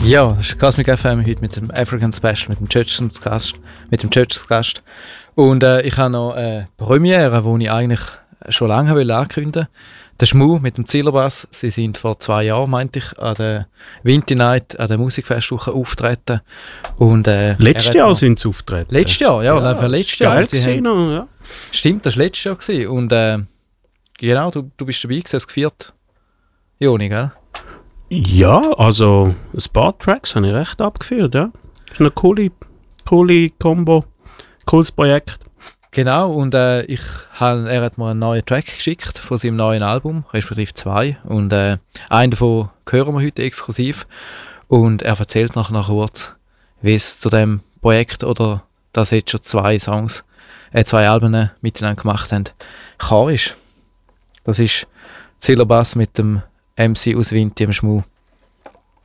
Ja, das ist Cosmic FM heute mit dem African Special, mit dem Churches Gast. Und ich habe noch eine Premiere, die ich eigentlich schon lange ankündigen wollte. Der Schmu mit dem Zillerbass. Sie sind vor 2 Jahren, meinte ich, an der Winter Night, an der Musikfestwoche auftreten. Und, letztes Jahr sind sie auftreten. Letztes Jahr, ja. Für letztes Jahr. Geil noch, ja. Stimmt, das war letztes Jahr gewesen. Und genau, du bist dabei gewesen, hast gefeiert. Joni, gell? Ja, also ein paar Tracks habe ich recht abgeführt, ja. Das ist eine coole Combo, cooles Projekt. Genau, und er hat mir einen neuen Track geschickt von seinem neuen Album, respektive 2. Und einen davon hören wir heute exklusiv. Und er erzählt noch kurz, wie es zu dem Projekt oder dass jetzt schon 2 Alben miteinander gemacht haben, gekommen ist. Das ist Zillerbass mit dem MC aus Winti am Schmu.